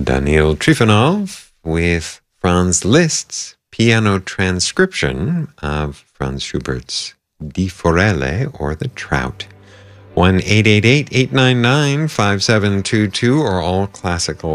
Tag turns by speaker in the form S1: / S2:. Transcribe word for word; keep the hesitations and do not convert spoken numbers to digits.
S1: Daniil Trifonov with Franz Liszt's piano transcription of Franz Schubert's Die Forelle, or The Trout. one eight eight eight, eight nine nine, five seven two two or all classical